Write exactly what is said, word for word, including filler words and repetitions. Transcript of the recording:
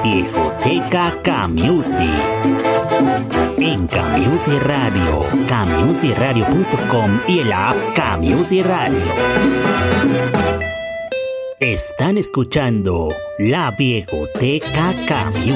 Viejoteca K-Music. En K-Music Radio, K Music Radio punto com y en la app K-Music Radio. Están escuchando La Viejoteca K-Music.